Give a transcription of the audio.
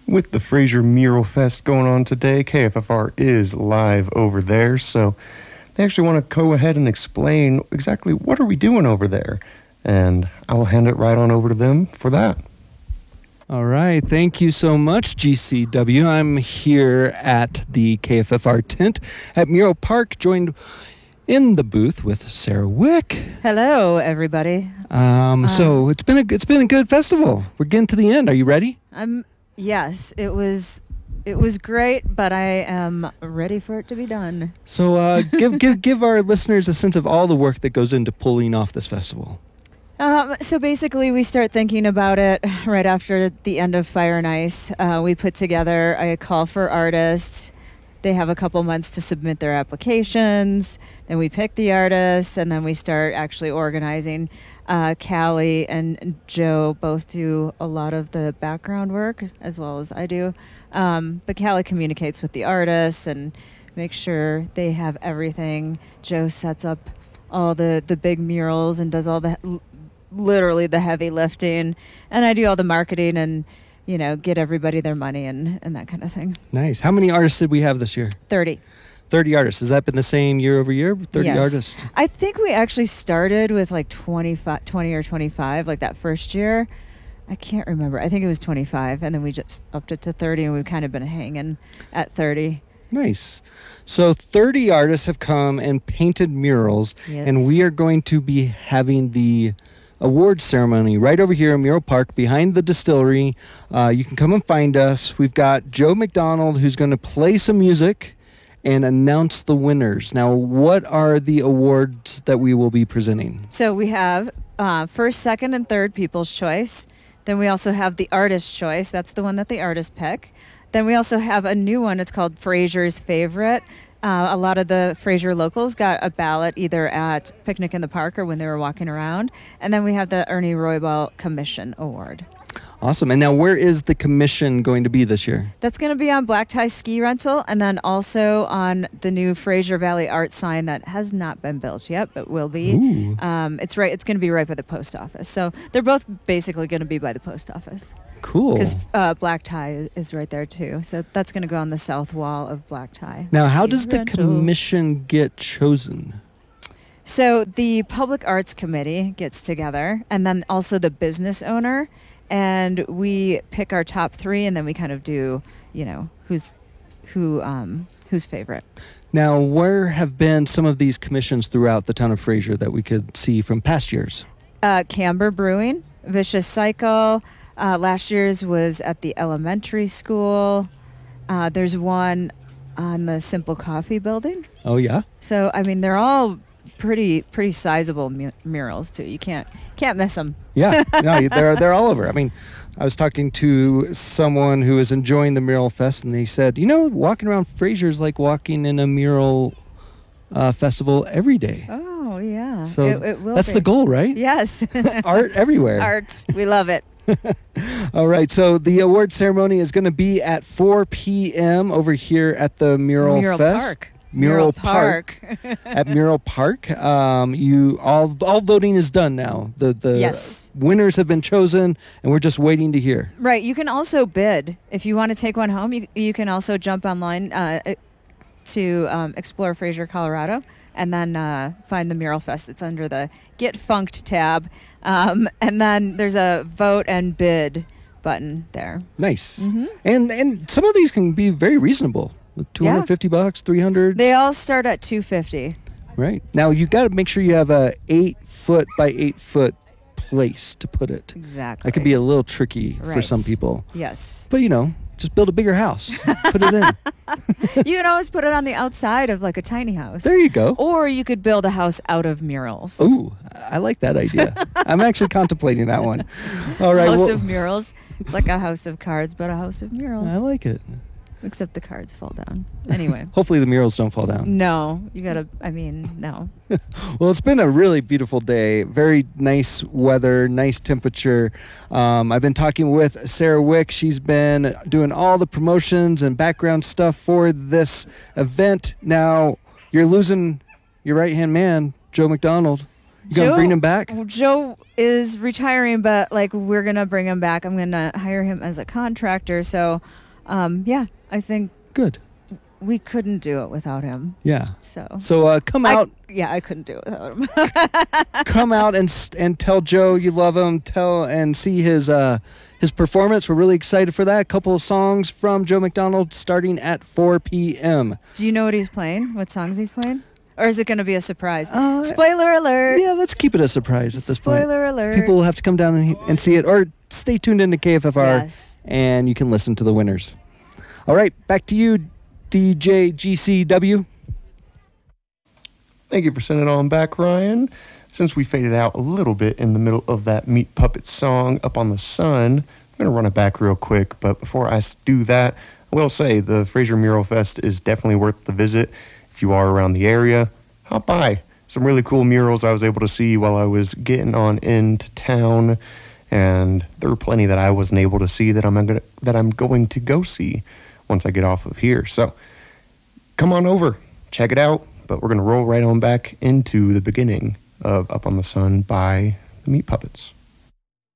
With the Fraser Mural Fest going on today, KFFR is live over there, so they actually want to go ahead and explain exactly what are we doing over there, and I will hand it right on over to them for that. All right, thank you so much, GCW. I'm here at the KFFR tent at Mural Park, joined in the booth with Sarah Wick. Hello, everybody. So it's been a good festival. We're getting to the end. Are you ready? Yes, it was great, but I am ready for it to be done. So give our listeners a sense of all the work that goes into pulling off this festival. So basically, we start thinking about it right after the end of Fire and Ice. We put together a call for artists. They have a couple months to submit their applications. Then we pick the artists, and then we start actually organizing. Callie and Joe both do a lot of the background work, as well as I do. But Callie communicates with the artists and makes sure they have everything. Joe sets up all the big murals and does all literally the heavy lifting. And I do all the marketing and, get everybody their money and that kind of thing. Nice. How many artists did we have this year? 30. 30 artists. Has that been the same year over year? 30 yes. artists? I think we actually started with like 20 or 25, like that first year. I can't remember. I think it was 25, and then we just upped it to 30, and we've kind of been hanging at 30. Nice. So 30 artists have come and painted murals, Yes. and we are going to be having the award ceremony right over here in Mural Park behind the distillery. You can come and find us. We've got Joe McDonald, who's going to play some music and announce the winners. Now, what are the awards that we will be presenting? So we have first, second, and third People's Choice. Then we also have the Artist's Choice. That's the one that the artists pick. Then we also have a new one. It's called Fraser's Favorite. A lot of the Fraser locals got a ballot either at Picnic in the Park or when they were walking around. And then we have the Ernie Roybal Commission Award. Awesome. And now where is the commission going to be this year? That's going to be on Black Tie Ski Rental, and then also on the new Fraser Valley Art sign that has not been built yet, but will be. Ooh. It's going to be right by the post office. So they're both basically going to be by the post office. Cool. Because Black Tie is right there too. So that's going to go on the south wall of Black Tie. Now, how Ski does the Rental. commission get chosen? So the Public Arts Committee gets together, and then also the business owner, and we pick our top 3, and then we kind of do, who's favorite. Now, where have been some of these commissions throughout the town of Fraser that we could see from past years? Camber Brewing, Vicious Cycle. Last year's was at the elementary school. There's one on the Simple Coffee building. Oh, yeah? So, they're all pretty sizable murals, too. You can't miss them. Yeah, no, they're all over. I was talking to someone who was enjoying the Mural Fest, and they said, walking around Fraser is like walking in a mural festival every day. Oh, yeah. So it will that's be. the goal, right? Yes. Art everywhere. Art. We love it. All right, so the award ceremony is going to be at 4 p.m. over here at the Mural Fest. Park. Mural Park. At Mural Park. All voting is done now. The Yes. winners have been chosen, and we're just waiting to hear. Right. You can also bid. If you want to take one home, you can also jump online to Explore Fraser, Colorado, and then find the Mural Fest. It's under the Get Funked tab. And then there's a vote and bid button there. Nice. Mm-hmm. And some of these can be very reasonable. $250, $300. They all start at $250. Right. Now, you got to make sure you have a 8-foot by 8-foot place to put it. Exactly. That could be a little tricky for Right. some people. Yes. But, just build a bigger house. Put it in. You can always put it on the outside of like a tiny house. There you go. Or you could build a house out of murals. Ooh, I like that idea. I'm actually contemplating that one. All right. House of murals. It's like a house of cards, but a house of murals. I like it. Except the cards fall down. Anyway. Hopefully the murals don't fall down. No. You gotta, no. Well, it's been a really beautiful day. Very nice weather, nice temperature. I've been talking with Sarah Wick. She's been doing all the promotions and background stuff for this event. Now, you're losing your right-hand man, Joe McDonald. You going to bring him back? Joe is retiring, but like we're gonna bring him back. I'm gonna hire him as a contractor. So, yeah, I think Good. we couldn't do it without him. Yeah. So Come out. I couldn't do it without him. Come out and tell Joe you love him. Tell and see his performance. We're really excited for that. A couple of songs from Joe McDonald starting at 4 p.m. Do you know what he's playing? What songs he's playing? Or is it going to be a surprise? Spoiler alert. Yeah, let's keep it a surprise at this point. Spoiler alert. People will have to come down and see it, or stay tuned into KFFR, Yes. and you can listen to the winners. All right, back to you, DJ GCW. Thank you for sending it on back, Ryan. Since we faded out a little bit in the middle of that Meat Puppet song, Up on the Sun, I'm going to run it back real quick. But before I do that, I will say the Fraser Mural Fest is definitely worth the visit. If you are around the area, hop by. Some really cool murals I was able to see while I was getting on into town. And there were plenty that I wasn't able to see that I'm going to go see once I get off of here. So come on over, check it out. But we're going to roll right on back into the beginning of Up on the Sun by the Meat Puppets.